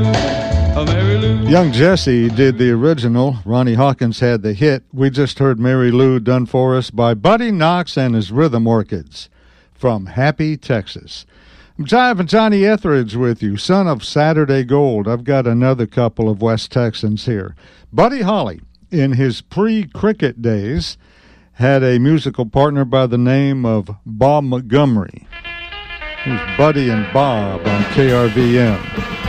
Young Jesse did the original. Ronnie Hawkins had the hit. We just heard Mary Lou done for us by Buddy Knox and his Rhythm Orchids from Happy, Texas. I'm Jive and Johnny Etheridge with you, son of Saturday Gold. I've got another couple of West Texans here. Buddy Holly, in his pre-cricket days, had a musical partner by the name of Bob Montgomery. Here's Buddy and Bob on KRVM.